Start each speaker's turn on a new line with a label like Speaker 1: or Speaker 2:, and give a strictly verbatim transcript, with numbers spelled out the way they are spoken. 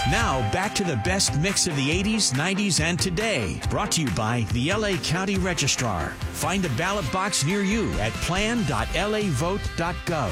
Speaker 1: Now, back to the best mix of the eighties, nineties, and today. Brought to you by the L A County Registrar. Find a ballot box near you at plan dot l a vote dot gov.